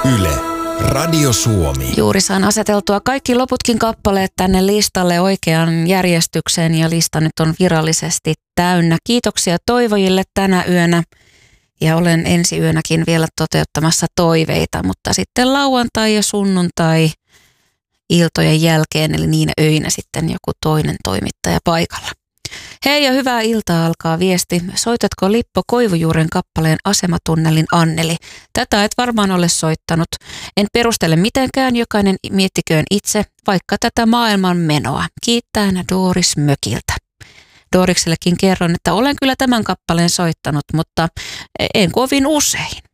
Yle, Radio Suomi. Juuri saan aseteltua kaikki loputkin kappaleet tänne listalle oikean järjestykseen ja lista nyt on virallisesti täynnä. Kiitoksia toivojille tänä yönä ja olen ensi yönäkin vielä toteuttamassa toiveita, mutta sitten lauantai ja sunnuntai iltojen jälkeen eli niinä öinä sitten joku toinen toimittaja paikalla. Hei ja hyvää iltaa, alkaa viesti. Soitatko Lippo Koivujuuren kappaleen Asematunnelin Anneli? Tätä et varmaan ole soittanut. En perustele mitenkään, jokainen miettiköön itse vaikka tätä maailman menoa. Kiittäen Doris mökiltä. Doriksellekin kerron, että olen kyllä tämän kappaleen soittanut, mutta en kovin usein.